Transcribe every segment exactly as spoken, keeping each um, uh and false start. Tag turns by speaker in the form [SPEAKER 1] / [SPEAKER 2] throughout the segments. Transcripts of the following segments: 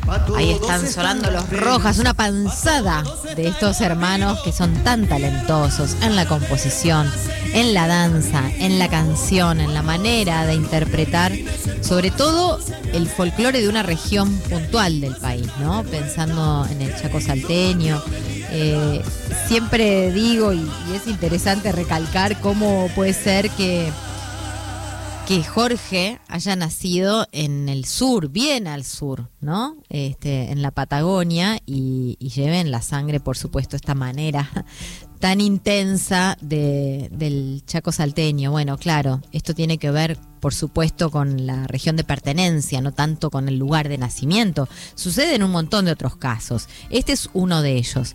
[SPEAKER 1] Ahí están sonando los Rojas, una panzada de estos hermanos que son tan talentosos en la composición, en la danza, en la canción, en la manera de interpretar, sobre todo el folclore de una región puntual del país, ¿no? Pensando en el Chaco salteño. Eh, siempre digo, y, y es interesante recalcar cómo puede ser que que Jorge haya nacido en el sur, bien al sur, ¿no? Este, en la Patagonia, y, y lleve en la sangre, por supuesto, esta manera tan intensa de, del Chaco salteño. Bueno, claro, esto tiene que ver, por supuesto, con la región de pertenencia, no tanto con el lugar de nacimiento. Sucede en un montón de otros casos. Este es uno de ellos.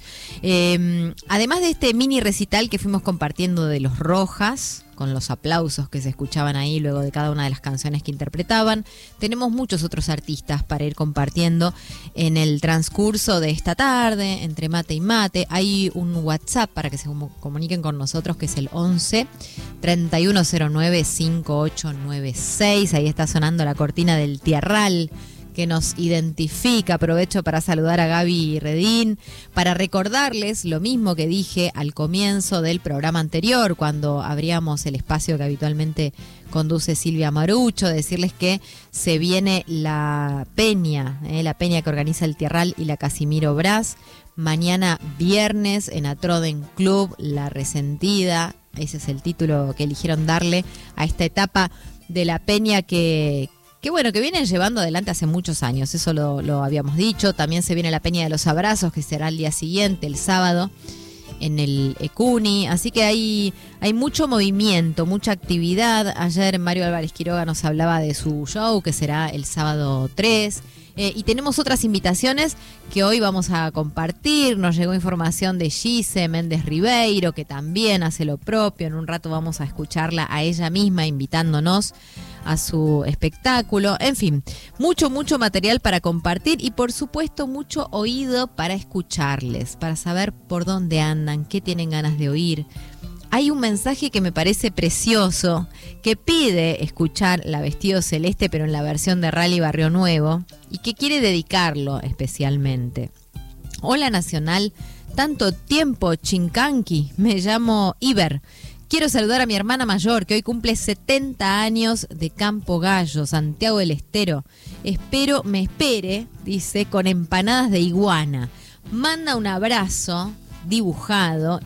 [SPEAKER 1] Eh, además de este mini recital que fuimos compartiendo de los Rojas, con los aplausos que se escuchaban ahí luego de cada una de las canciones que interpretaban, tenemos muchos otros artistas para ir compartiendo en el transcurso de esta tarde, entre mate y mate. Hay un WhatsApp para que se comuniquen con nosotros, que es el once, treinta y uno cero nueve, cincuenta y ocho noventa y seis. Ahí está sonando la cortina del Tierral que nos identifica. Aprovecho para saludar a Gaby Redín, para recordarles lo mismo que dije al comienzo del programa anterior, cuando abríamos el espacio que habitualmente conduce Silvia Marucho, decirles que se viene la peña, eh, la peña que organiza el Tierral y la Casimiro Brás, mañana viernes en Atroden Club, La Resentida. Ese es el título que eligieron darle a esta etapa de la peña que que bueno, que vienen llevando adelante hace muchos años, eso lo, lo habíamos dicho. También se viene la Peña de los Abrazos, que será el día siguiente, el sábado, en el Ecuni, así que hay, hay mucho movimiento, mucha actividad. Ayer Mario Álvarez Quiroga nos hablaba de su show, que será el sábado tres, eh, y tenemos otras invitaciones que hoy vamos a compartir. Nos llegó información de Gise Méndez Ribeiro, que también hace lo propio. En un rato vamos a escucharla a ella misma invitándonos a su espectáculo. En fin, mucho, mucho material para compartir y por supuesto mucho oído para escucharles, para saber por dónde andan, qué tienen ganas de oír. Hay un mensaje que me parece precioso, que pide escuchar La Vestido Celeste, pero en la versión de Rally Barrio Nuevo, y que quiere dedicarlo especialmente. Hola Nacional, tanto tiempo Chincanqui, me llamo Iber. Quiero saludar a mi hermana mayor, que hoy cumple setenta años, de Campo Gallo, Santiago del Estero. Espero me espere, dice, con empanadas de iguana. Manda un abrazo dibujado